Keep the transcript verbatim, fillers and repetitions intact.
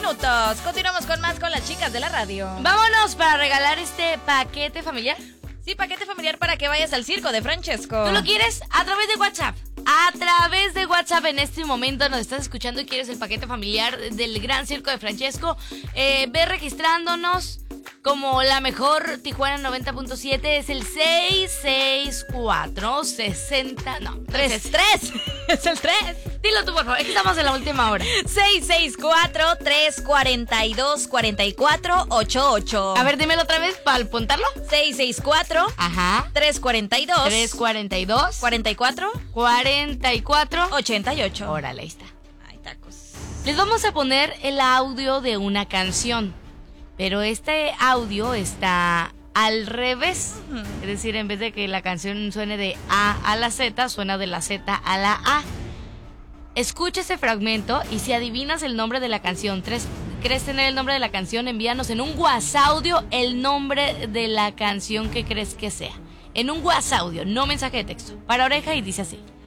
minutos. Continuamos con más con las chicas de la radio. Vámonos para regalar este paquete familiar. Sí, paquete familiar para que vayas al circo de Francesco. ¿Tú lo quieres? A través de WhatsApp. A través de WhatsApp en este momento nos estás escuchando y quieres el paquete familiar del Gran Circo de Francesco. Eh, ve registrándonos como la mejor Tijuana noventa punto siete. Es el seis seis cuatro sesenta. No, tres. Es tres. Es el tres. Dilo tú, por favor. Aquí estamos en la última hora. seis seis cuatro, tres cuatro dos, cuatro cuatro ocho ocho. A ver, dímelo otra vez para apuntarlo. seis seis cuatro, Ajá. tres cuatro dos, tres cuatro dos, cuatro cuatro cuarenta y cuatro, ochenta y ocho. Órale, ahí está. Ay, tacos. Les vamos a poner el audio de una canción, pero este audio está al revés. Uh-huh. Es decir, en vez de que la canción suene de A a la Z, suena de la Z a la A. Escucha ese fragmento y si adivinas el nombre de la canción, tres, ¿crees tener el nombre de la canción? Envíanos en un WhatsAudio el nombre de la canción que crees que sea. En un WhatsAudio, no mensaje de texto. Para oreja y dice así.